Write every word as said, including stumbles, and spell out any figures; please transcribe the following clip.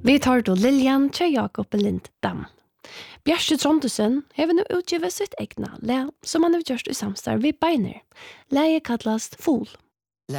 Vi tar då Lilian til Jakob Linddam. Bjarke Trondesen har nu utgivet sitt egna le som han har gjort i samstarv vid Beiner. Leie kallast Fol.